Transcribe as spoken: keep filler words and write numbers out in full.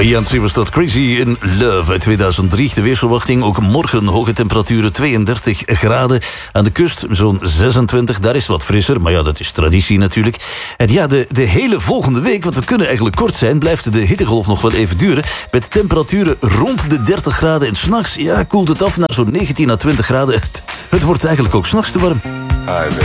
Beyoncé was dat Crazy in Love uit tweeduizend drie. De weersverwachting ook morgen hoge temperaturen tweeëndertig graden. Aan de kust zo'n zesentwintig, daar is wat frisser. Maar ja, dat is traditie natuurlijk. En ja, de, de hele volgende week, want we kunnen eigenlijk kort zijn, blijft de hittegolf nog wel even duren. Met temperaturen rond de dertig graden. En s'nachts, ja, koelt het af naar zo'n negentien à twintig graden. Het, het wordt eigenlijk ook s'nachts te warm. Hi,